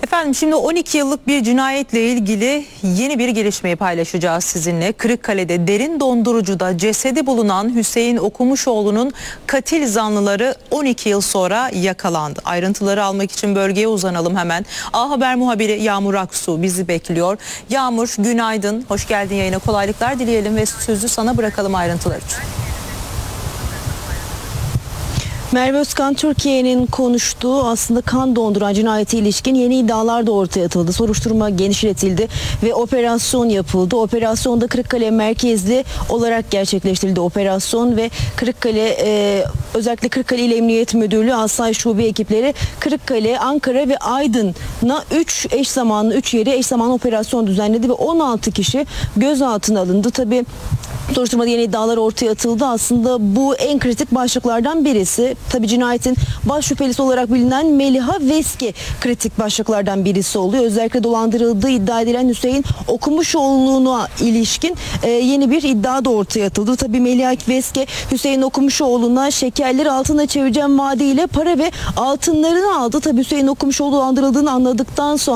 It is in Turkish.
Efendim şimdi 12 yıllık bir cinayetle ilgili yeni bir gelişmeyi paylaşacağız sizinle. Kırıkkale'de derin dondurucuda cesedi bulunan Hüseyin Okumuşoğlu'nun katil zanlıları 12 yıl sonra yakalandı. Ayrıntıları almak için bölgeye uzanalım hemen. A Haber muhabiri Yağmur Aksu bizi bekliyor. Yağmur, günaydın, hoş geldin yayına, kolaylıklar dileyelim ve sözü sana bırakalım ayrıntılar için. Merve Özkan, Türkiye'nin konuştuğu aslında kan donduran cinayete ilişkin yeni iddialar da ortaya atıldı. Soruşturma genişletildi ve operasyon yapıldı. Operasyonda Kırıkkale merkezli olarak gerçekleştirildi operasyon ve Kırıkkale özellikle Kırıkkale İl Emniyet Müdürlüğü Asayiş Şube ekipleri Kırıkkale, Ankara ve Aydın'a 3 yere eş zamanlı operasyon düzenledi ve 16 kişi gözaltına alındı. Tabii soruşturmada yeni iddialar ortaya atıldı. Aslında bu en kritik başlıklardan birisi. Tabii cinayetin baş şüphelisi olarak bilinen Meliha Veski kritik başlıklardan birisi oluyor. Özellikle dolandırıldığı iddia edilen Hüseyin Okumuşoğlu'na ilişkin yeni bir iddia da ortaya atıldı. Tabii Meliha Veski Hüseyin Okumuşoğlu'na şekerleri altına çevireceğim vaadiyle para ve altınlarını aldı. Tabii Hüseyin Okumuşoğlu dolandırıldığını anladıktan sonra